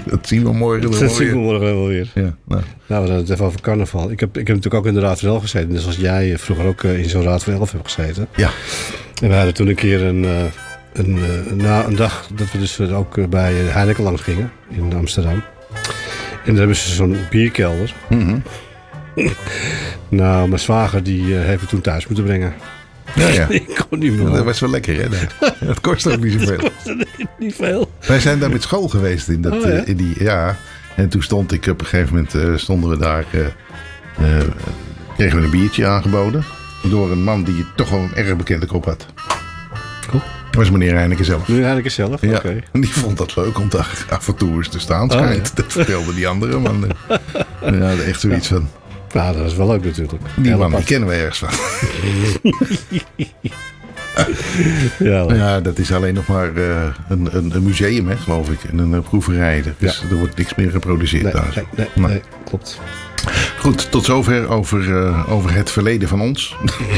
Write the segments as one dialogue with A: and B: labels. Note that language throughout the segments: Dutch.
A: Dat zien we morgen
B: wel weer.
A: Ja, nou,
B: we hadden het even over carnaval. Ik heb natuurlijk ook in de Raad van 11 gezeten. Dus als jij vroeger ook in zo'n Raad van 11 hebt gezeten.
A: Ja.
B: En we hadden toen een keer een dag dat we dus ook bij Heineken langs gingen. In Amsterdam. En daar hebben ze zo'n bierkelder.
A: Mm-hmm.
B: Nou, mijn zwager die heeft het toen thuis moeten brengen.
A: Ja.
B: Ik kon niet meer.
A: Ja, dat was wel lekker, hè? Dat kost ook niet zoveel.
B: Dat kostte niet veel.
A: Wij zijn daar met school geweest in dat, in die. Ja. En toen stond ik op een gegeven moment stonden we daar. Kregen we een biertje aangeboden. Door een man die toch wel een erg bekende kop had.
B: Cool.
A: Dat was meneer Heineken zelf.
B: Meneer Heineken zelf?
A: Ja.
B: Okay.
A: En die vond dat leuk om daar af en toe eens te staan. Schijnt.
B: Ja.
A: Dat vertelde die andere. Maar ja, echt zoiets van.
B: Nou, dat was wel leuk natuurlijk.
A: Die man, die kennen we ergens van. Ja, dat is alleen nog maar een museum, hè, geloof ik. En een proeverij. Dus er wordt niks meer geproduceerd daar.
B: Nee, klopt.
A: Goed, tot zover over het verleden van ons.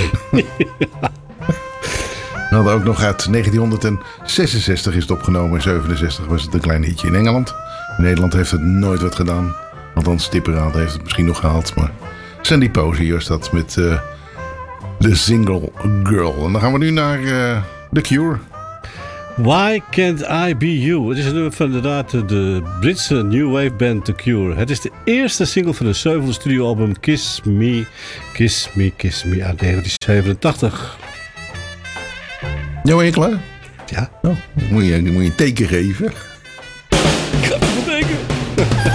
A: We hadden ook nog uit 1966 is het opgenomen. In 67 was het een klein hitje in Engeland. In Nederland heeft het nooit wat gedaan. Althans, Tipperaad heeft het misschien nog gehaald. Maar Sandy Posey was dat met The Single Girl. En dan gaan we nu naar The Cure.
B: Why Can't I Be You? Het is een nummer van inderdaad de Britse New Wave band The Cure. Het is de eerste single van de 7e studioalbum Kiss Me, Kiss Me, Kiss Me uit 1987.
A: Ja, ben je klaar?
B: Ja.
A: Oh, moet je een teken geven.